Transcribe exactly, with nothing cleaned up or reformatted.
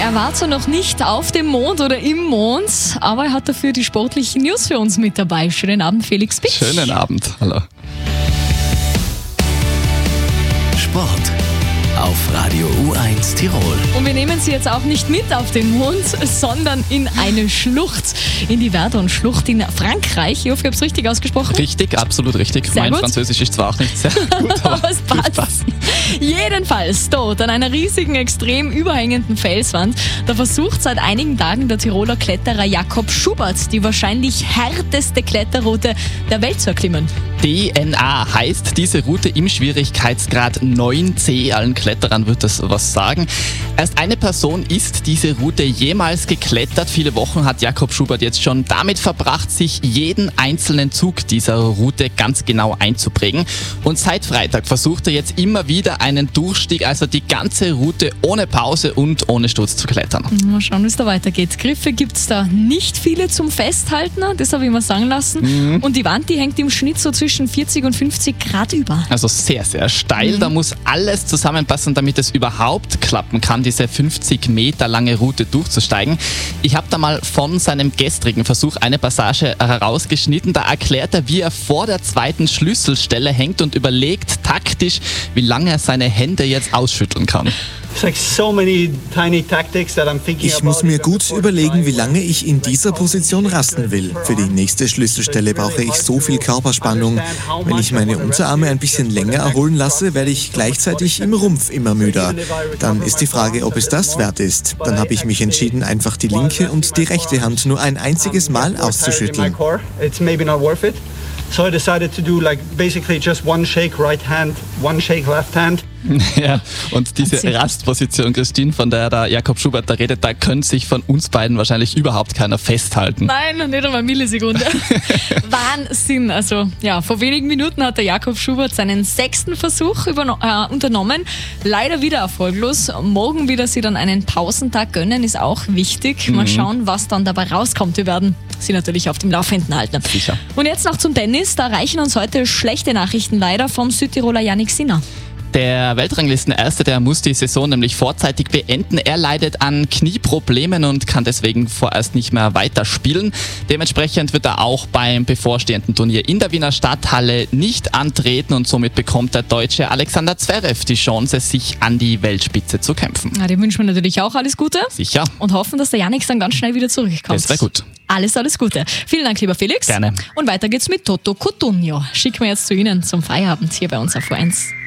er war zwar noch nicht auf dem Mond oder im Mond, aber er hat dafür die sportlichen News für uns mit dabei. Schönen Abend, Felix Pitsch. Schönen Abend, hallo. Sport auf Radio U eins Tirol. Und wir nehmen Sie jetzt auch nicht mit auf den Mond, sondern in eine Schlucht, in die Verdun-Schlucht in Frankreich. Ich hoffe, ich habe es richtig ausgesprochen. Richtig, absolut richtig. Sehr mein gut. Französisch ist zwar auch nicht sehr gut, aber, aber es passt. passt. Jedenfalls dort an einer riesigen, extrem überhängenden Felswand, da versucht seit einigen Tagen der Tiroler Kletterer Jakob Schubert die wahrscheinlich härteste Kletterroute der Welt zu erklimmen. D N A heißt diese Route im Schwierigkeitsgrad neun C. Allen Kletterern wird das was sagen. Erst eine Person ist diese Route jemals geklettert. Viele Wochen hat Jakob Schubert jetzt schon damit verbracht, sich jeden einzelnen Zug dieser Route ganz genau einzuprägen. Und seit Freitag versucht er jetzt immer wieder einen Durchstieg, also die ganze Route ohne Pause und ohne Sturz zu klettern. Mal schauen, wie es da weitergeht. Griffe gibt es da nicht viele zum Festhalten, das habe ich mir sagen lassen. Mhm. Und die Wand, die hängt im Schnitt so zwischen vierzig und fünfzig Grad über. Also sehr, sehr steil. Mhm. Da muss alles zusammenpassen, damit es überhaupt klappen kann, diese fünfzig Meter lange Route durchzusteigen. Ich habe da mal von seinem gestrigen Versuch eine Passage herausgeschnitten. Da erklärt er, wie er vor der zweiten Schlüsselstelle hängt und überlegt taktisch, wie lange er seine Hände jetzt ausschütteln kann. Ich muss mir gut überlegen, wie lange ich in dieser Position rasten will. Für die nächste Schlüsselstelle brauche ich so viel Körperspannung. Wenn ich meine Unterarme ein bisschen länger erholen lasse, werde ich gleichzeitig im Rumpf immer müder. Dann ist die Frage, ob es das wert ist. Dann habe ich mich entschieden, einfach die linke und die rechte Hand nur ein einziges Mal auszuschütteln. So I decided to do like basically just one shake right hand, one shake left hand. Ja, und diese Rastposition, Christine, von der der Jakob Schubert da redet, da könnte sich von uns beiden wahrscheinlich überhaupt keiner festhalten. Nein, nicht einmal Millisekunde. Wahnsinn. Also ja, vor wenigen Minuten hat der Jakob Schubert seinen sechsten Versuch überno- äh, unternommen. Leider wieder erfolglos. Morgen wieder sie dann einen Pausentag gönnen, ist auch wichtig. Mal schauen, was dann dabei rauskommt. Wir werden sie natürlich auf dem Laufenden halten. Sicher. Und jetzt noch zum Tennis. Da reichen uns heute schlechte Nachrichten leider vom Südtiroler Jannik Sinner. Der Weltranglisten-Erste, der muss die Saison nämlich vorzeitig beenden. Er leidet an Knieproblemen und kann deswegen vorerst nicht mehr weiterspielen. Dementsprechend wird er auch beim bevorstehenden Turnier in der Wiener Stadthalle nicht antreten und somit bekommt der Deutsche Alexander Zverev die Chance, sich an die Weltspitze zu kämpfen. Ja, dem wünschen wir natürlich auch alles Gute. Sicher. Und hoffen, dass der Jannik dann ganz schnell wieder zurückkommt. Das wäre gut. Alles, alles Gute. Vielen Dank, lieber Felix. Gerne. Und weiter geht's mit Toto Cotugno. Schicken wir jetzt zu Ihnen zum Feierabend hier bei uns auf U eins.